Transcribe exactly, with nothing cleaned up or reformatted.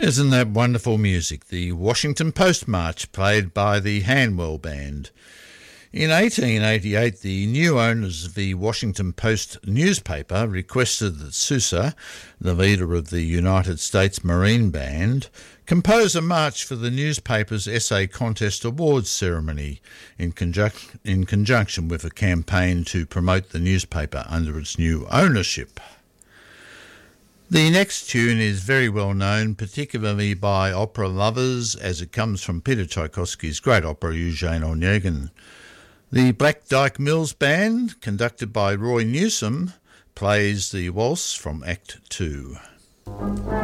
Isn't that wonderful music? The Washington Post March, played by the Hanwell Band. In eighteen eighty-eight, the new owners of the Washington Post newspaper requested that Sousa, the leader of the United States Marine Band, compose a march for the newspaper's essay contest awards ceremony in, conjunc- in conjunction with a campaign to promote the newspaper under its new ownership. The next tune is very well known, particularly by opera lovers, as it comes from Peter Tchaikovsky's great opera Eugene Onegin. The Black Dyke Mills Band, conducted by Roy Newsom, plays the waltz from Act Two.